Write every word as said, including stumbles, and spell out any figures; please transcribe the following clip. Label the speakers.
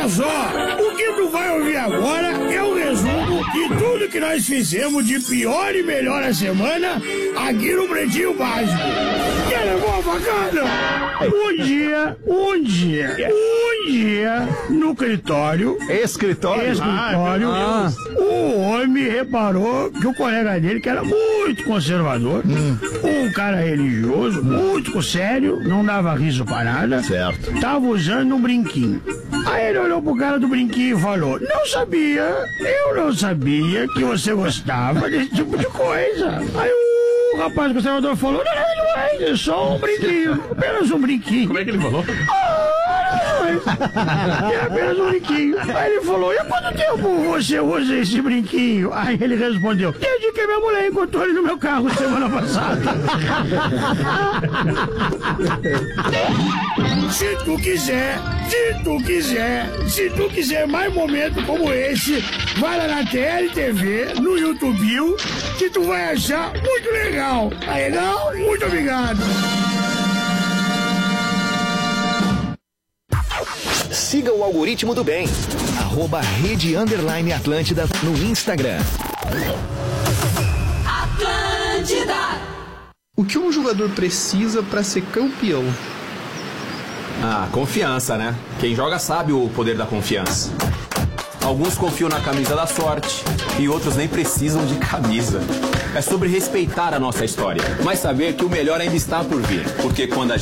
Speaker 1: Olha só, o que tu vai ouvir agora é o resumo de tudo que nós fizemos de pior e melhor a semana aqui no Pretinho Básico. Quer levar a facada? Um dia, um dia, um dia, no escritório...
Speaker 2: Escritório?
Speaker 1: Escritório,
Speaker 2: Ah,
Speaker 1: o homem reparou que o colega dele, que era muito conservador, hum. um cara religioso, muito sério, não dava riso para nada,
Speaker 2: certo.
Speaker 1: tava usando um brinquinho. Aí ele olhou pro cara do brinquinho e falou: não sabia, eu não sabia que você gostava desse tipo de coisa. Aí o rapaz conservador falou: não, não, não é, é só um brinquinho, apenas um brinquinho.
Speaker 3: Como é que ele falou?
Speaker 1: É apenas um brinquinho. Aí ele falou: e há quanto tempo você usa esse brinquinho? Aí ele respondeu: desde que minha mulher encontrou ele no meu carro semana passada. Se tu quiser, se tu quiser, se tu quiser mais momentos como esse, vai lá na T L T V, no YouTube, que tu vai achar muito legal. Tá legal? Muito obrigado.
Speaker 4: Siga o algoritmo do bem. Arroba Rede Underline Atlântida no Instagram.
Speaker 5: Atlântida.
Speaker 6: O que um jogador precisa para ser campeão?
Speaker 3: Ah, confiança, né? Quem joga sabe o poder da confiança. Alguns confiam na camisa da sorte e outros nem precisam de camisa. É sobre respeitar a nossa história, mas saber que o melhor ainda está por vir. Porque quando a